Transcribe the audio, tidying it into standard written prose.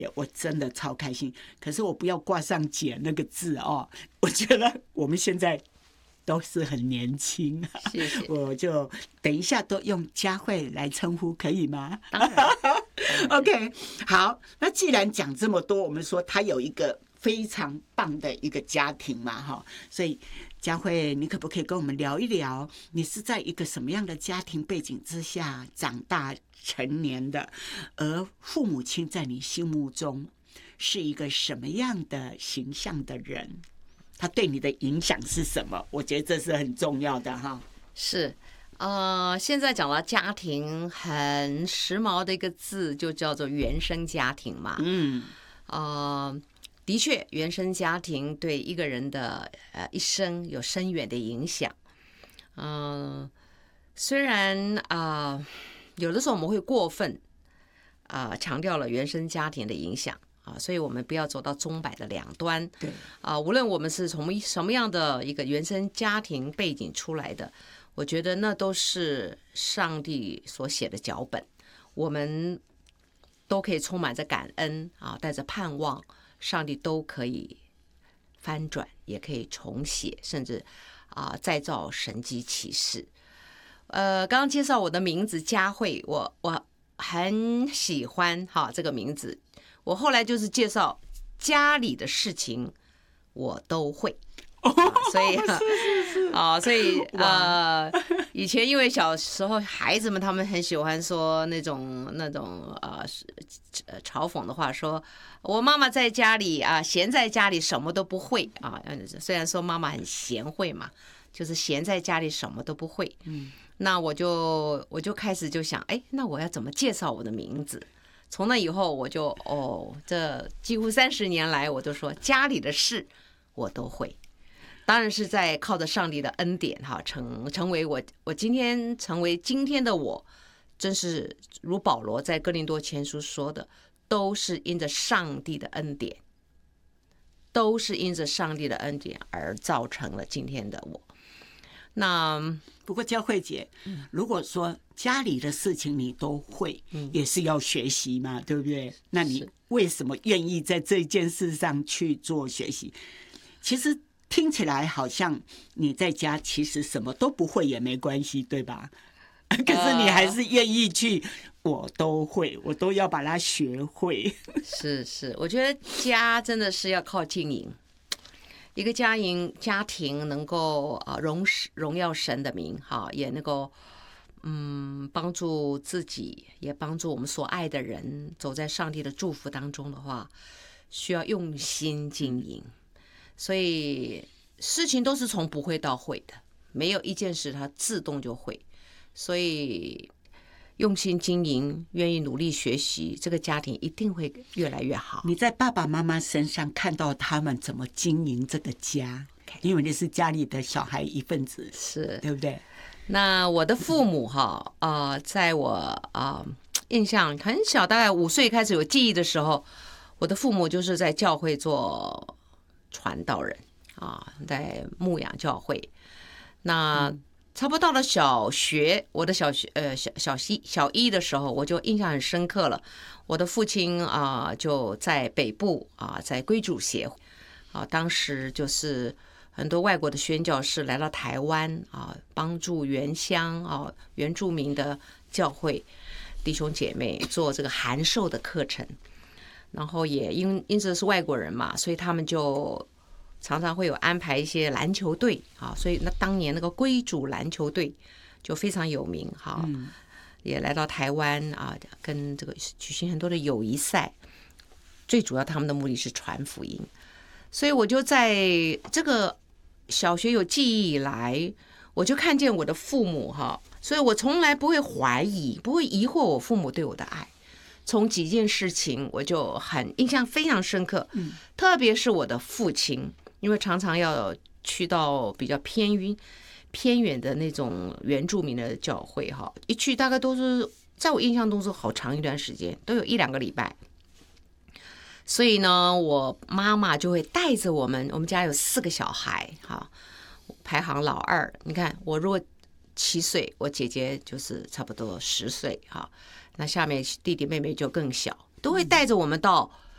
我真的超开心。可是我不要挂上姐那个字哦，我觉得我们现在都是很年轻， 谢谢。 我就等一下都用佳慧来称呼，可以吗？ 当然 OK， 好，那既然讲这么多，我们说他有一个非常棒的一个家庭嘛，哈，所以佳慧，你可不可以跟我们聊一聊，你是在一个什么样的家庭背景之下长大成年的，而父母亲在你心目中是一个什么样的形象的人？他对你的影响是什么？我觉得这是很重要的哈。 是，现在讲到家庭，很时髦的一个字就叫做原生家庭嘛。的确，原生家庭对一个人的一生有深远的影响。虽然有的时候我们会过分强调了原生家庭的影响。所以我们不要走到钟摆的两端。 对无论我们是从什么样的一个原生家庭背景出来的，我觉得那都是上帝所写的脚本，我们都可以充满着感恩带着盼望，上帝都可以翻转，也可以重写，甚至再造神迹奇事。刚刚介绍我的名字佳慧，我很喜欢这个名字。我后来就是介绍家里的事情我都会，所以所以以前因为小时候孩子们他们很喜欢说那种嘲讽的话，说我妈妈在家里闲在家里什么都不会虽然说妈妈很贤惠嘛，就是闲在家里什么都不会。那我就开始就想，那我要怎么介绍我的名字？从那以后我就这几乎30年来我都说家里的事我都会，当然是在靠着上帝的恩典成为我今天成为今天的我，真是如保罗在哥林多前书说的，都是因着上帝的恩典，都是因着上帝的恩典而造成了今天的我。那不过佳慧姐，如果说家里的事情你都会，也是要学习嘛，对不对？那你为什么愿意在这件事上去做学习？其实听起来好像你在家其实什么都不会也没关系，对吧？可是你还是愿意去，我都会，我都要把它学会。 是，我觉得家真的是要靠经营。一个家庭能够荣耀神的名也能够帮助自己，也帮助我们所爱的人走在上帝的祝福当中的话，需要用心经营。所以事情都是从不会到会的，没有一件事它自动就会。所以用心经营，愿意努力学习，这个家庭一定会越来越好。 你在爸爸妈妈身上看到他们怎么经营这个家，因为你是家里的小孩一份子， 是对不对？ 那我的父母在我印象很小，大概5岁开始有记忆的时候，我的父母就是在教会做传道人在牧养教会。那差不多到了小学，我的小一的时候，我就印象很深刻了。我的父亲就在北部在归主协会当时就是很多外国的宣教士来到台湾帮助原乡原住民的教会弟兄姐妹做这个函授的课程，然后也因着是外国人嘛，所以他们就常常会有安排一些篮球队所以那当年那个归主篮球队就非常有名也来到台湾跟这个举行很多的友谊赛，最主要他们的目的是传福音。所以我就在这个小学有记忆以来，我就看见我的父母所以我从来不会怀疑，不会疑惑我父母对我的爱。从几件事情我就很印象非常深刻，特别是我的父亲，因为常常要去到比较偏远的那种原住民的教会一去大概都是在我印象中是好长一段时间，都有1-2个礼拜。所以呢，我妈妈就会带着我们家有4个小孩排行老2。你看我如果7岁，我姐姐就是差不多10岁那下面弟弟妹妹就更小，都会带着我们到